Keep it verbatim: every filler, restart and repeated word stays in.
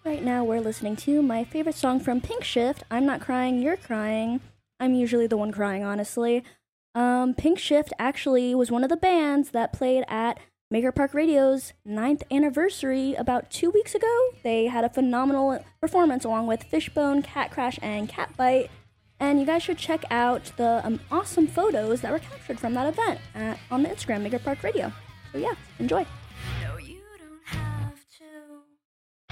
Right now, we're listening to my favorite song from Pink Shift, I'm Not Crying, You're Crying. I'm usually the one crying, honestly. Um, Pink Shift actually was one of the bands that played at Maker Park Radio's ninth anniversary about two weeks ago. They had a phenomenal performance along with Fishbone, Cat Crash, and Catbite. And you guys should check out the um, awesome photos that were captured from that event at, on the Instagram, Maker Park Radio. So yeah, enjoy.